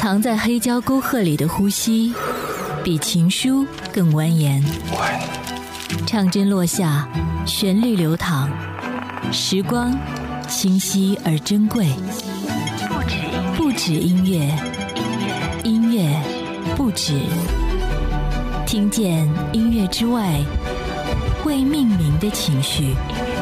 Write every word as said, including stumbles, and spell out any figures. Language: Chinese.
藏在黑胶沟壑里的呼吸，比情书更蜿蜒。 我爱你。 唱针落下，旋律流淌，时光清晰而珍贵。不止音乐，音乐不止。听见音乐之外未命名的情绪。